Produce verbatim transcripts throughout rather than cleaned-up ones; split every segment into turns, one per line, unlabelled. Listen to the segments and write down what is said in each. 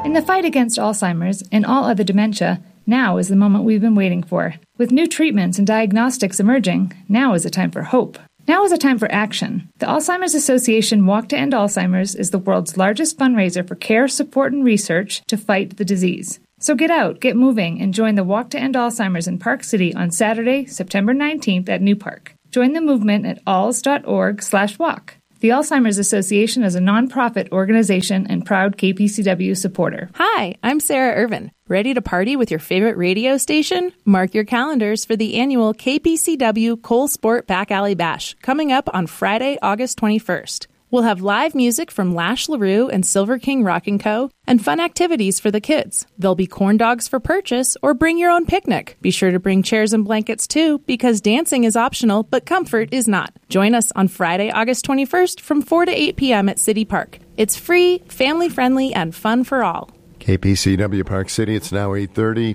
In the fight against Alzheimer's and all other dementia, now is the moment we've been waiting for. With new treatments and diagnostics emerging, now is a time for hope. Now is a time for action. The Alzheimer's Association Walk to End Alzheimer's is the world's largest fundraiser for care, support, and research to fight the disease. So get out, get moving, and join the Walk to End Alzheimer's in Park City on Saturday, September nineteenth at New Park. Join the movement at alz.org slash walk. The Alzheimer's Association is a nonprofit organization and proud K P C W supporter.
Hi, I'm Sarah Irvin. Ready to party with your favorite radio station? Mark your calendars for the annual K P C W Cole Sport Back Alley Bash coming up on Friday, August twenty-first. We'll have live music from Lash LaRue and Silver King Rock and Co. and fun activities for the kids. There'll be corn dogs for purchase or bring your own picnic. Be sure to bring chairs and blankets too, because dancing is optional, but comfort is not. Join us on Friday, August twenty-first from four to eight p.m. at City Park. It's free, family-friendly, and fun for all.
K P C W Park City, it's now eight thirty.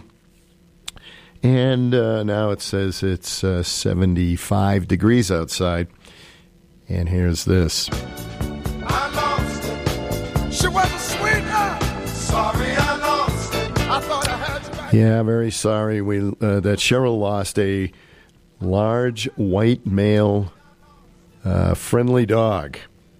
And uh, now it says it's uh, seventy-five degrees outside. And here's this.
I lost it. She wasn't sweet. Uh, sorry, I lost it. I thought I had you back.
Yeah, very sorry we uh, that Cheryl lost a large white male uh, friendly dog.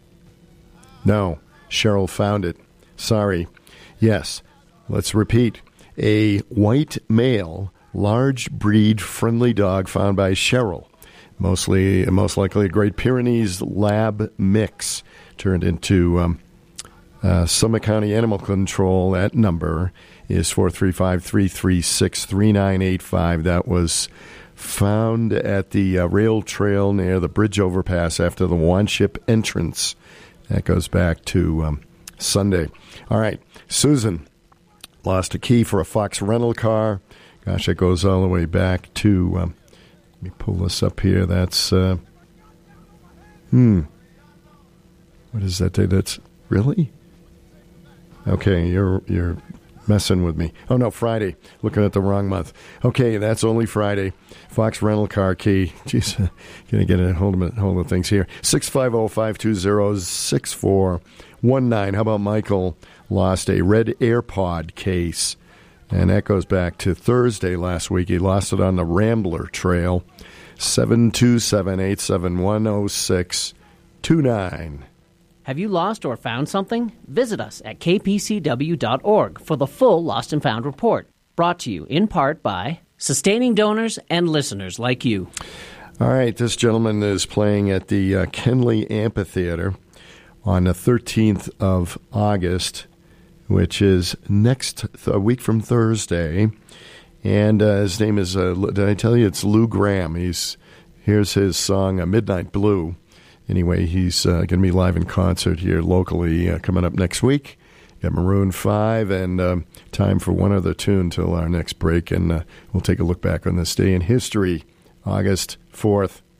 No, Cheryl found it. Sorry. Yes, let's repeat. A white male, large breed friendly dog found by Cheryl. Mostly, most likely a Great Pyrenees Lab mix turned into um, uh, Summit County Animal Control. That number is four three five, three three six, three nine eight five. That was found at the uh, rail trail near the bridge overpass after the Wanship entrance. That goes back to um, Sunday. All right, Susan lost a key for a Fox rental car. Gosh, it goes all the way back to... Um, Let me pull this up here. That's, uh, hmm. What is that day? That's, really? Okay, you're you're messing with me. Oh, no, Friday. Looking at the wrong month. Okay, that's only Friday. Fox rental car key. Jeez, going to get a hold of, hold of things here. six five zero, five two zero, six four one nine. How about Michael lost a red AirPod case? And that goes back to Thursday last week. He lost it on the Rambler Trail. seven two seven, eight seven one, zero six two nine.
Have you lost or found something? Visit us at k p c w dot org for the full Lost and Found report. Brought to you in part by sustaining donors and listeners like you.
All right, this gentleman is playing at the uh, Kenley Amphitheater on the thirteenth of August, which is next th- a week from Thursday. And uh, his name is, uh, did I tell you, it's Lou Graham. He's Here's his song, uh, Midnight Blue. Anyway, he's uh, going to be live in concert here locally uh, coming up next week. Got Maroon five, and um, time for one other tune till our next break. And uh, we'll take a look back on this day in history, August fourth,